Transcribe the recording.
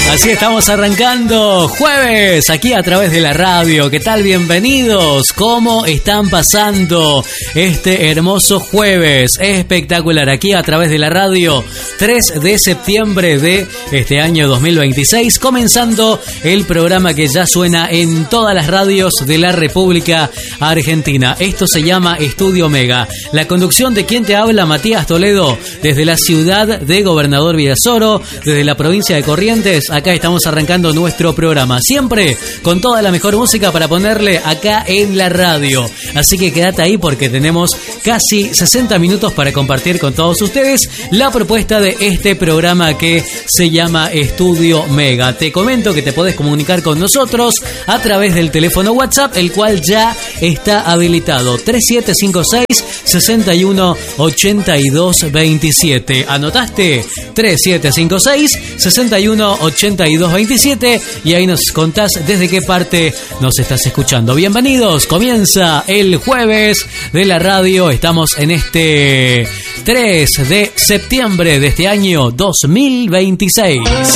Así estamos arrancando jueves aquí a través de la radio. ¿Qué tal? Bienvenidos. ¿Cómo están pasando este hermoso jueves? Espectacular aquí a través de la radio. 3 de septiembre de este año 2026. Comenzando el programa que ya suena en todas las radios de la República Argentina. Esto se llama Estudio Mega. La conducción de quien te habla, Matías Toledo, desde la ciudad de Gobernador Virasoro, desde la provincia de Corrientes. Acá estamos arrancando nuestro programa, siempre con toda la mejor música para ponerle acá en la radio. Así que quédate ahí porque tenemos casi 60 minutos para compartir con todos ustedes la propuesta de este programa que se llama Estudio Mega. Te comento que te podés comunicar con nosotros a través del teléfono WhatsApp, el cual ya está habilitado, 3756-618227. ¿Anotaste? 3756-618227 y ahí nos contás desde qué parte nos estás escuchando. Bienvenidos, comienza el jueves de la radio. Estamos en este 3 de septiembre de este año 2026.